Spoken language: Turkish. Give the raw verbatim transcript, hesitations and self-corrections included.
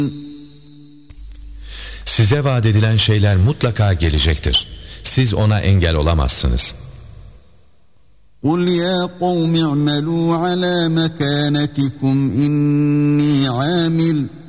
Size vaat edilen şeyler mutlaka gelecektir. Siz ona engel olamazsınız. قُلْ يَا قَوْمِ اعْمَلُوا عَلَى مَكَانَتِكُمْ إِنِّي عَامِلٌ